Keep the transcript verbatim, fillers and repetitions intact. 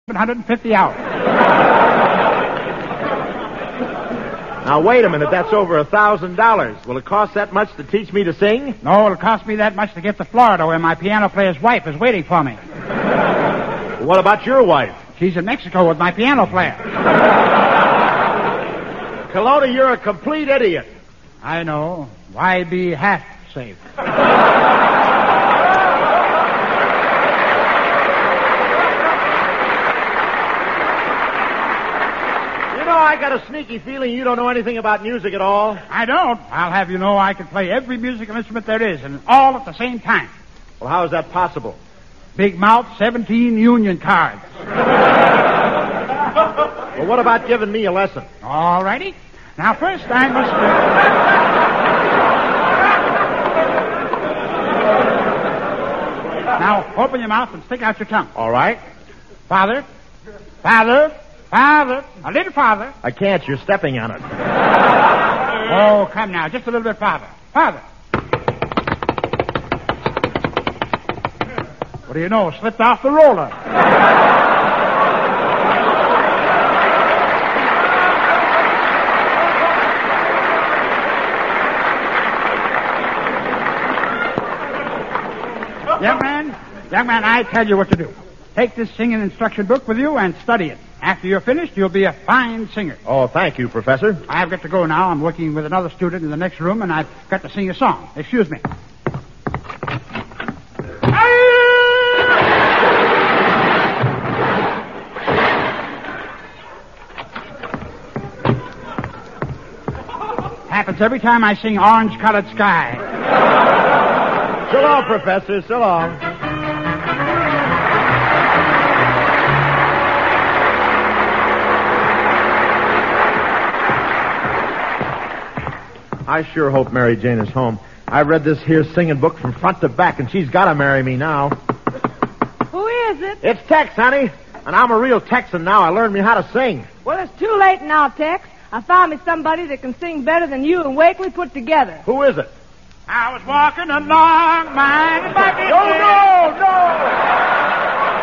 one hundred fifty hours. Now, wait a minute. That's over a thousand dollars. Will it cost that much to teach me to sing? No, it'll cost me that much to get to Florida, where my piano player's wife is waiting for me. What about your wife? She's in Mexico with my piano player. Kelowna, you're a complete idiot. I know. Why be half safe? I got a sneaky feeling you don't know anything about music at all. I don't. I'll have you know I can play every musical instrument there is, and all at the same time. Well, how is that possible? Big mouth, seventeen union cards. Well, what about giving me a lesson? All righty. Now, first I must... Uh... Now, open your mouth and stick out your tongue. All right. Father, father... Father, a little farther. I can't. You're stepping on it. Oh, come now. Just a little bit farther. Farther. What do you know? Slipped off the roller. Young man, young man, I tell you what to do. Take this singing instruction book with you and study it. After you're finished, you'll be a fine singer. Oh, thank you, Professor. I've got to go now. I'm working with another student in the next room, and I've got to sing a song. Excuse me. Happens every time I sing Orange-Colored Sky. So long, Professor. So long. I sure hope Mary Jane is home. I read this here singing book from front to back, and she's got to marry me now. Who is it? It's Tex, honey. And I'm a real Texan now. I learned me how to sing. Well, it's too late now, Tex. I found me somebody that can sing better than you and Wakely put together. Who is it? I was walking along, minding my business. No, no, no!